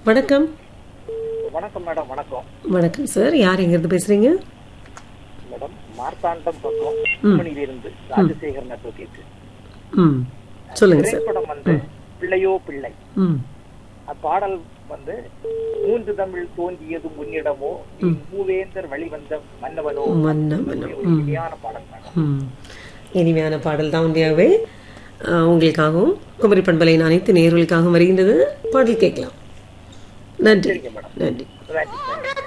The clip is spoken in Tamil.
வணக்கம். வணக்கம் மேடம். வணக்கம் வணக்கம் சார். யார் எங்கிருந்து பேசுறீங்க? மேடம். மார்த்தாண்டம் பக்கம் மணியிலிருந்து ராஜசேகர் நட்பு. சொல்லுங்க சார். திரைப்படம் வந்து பிள்ளையோ பிள்ளை. அப்பாடல் வந்து மூன்று தமிழ் தோன்றியது முன்னிடமோ மூவேந்தர் வழிவந்த மன்னவனோ. இனிமையான பாடல் மேடம். இனிமையான பாடல் தான் உண்மையாகவே. உங்களுக்காகவும் குமரி பண்பலையின் அனைத்து நேயர்களுக்காகவும் வருகின்றது. பாடல் கேட்கலாம். நன்றி. மேடம். நன்றி. நன்றி.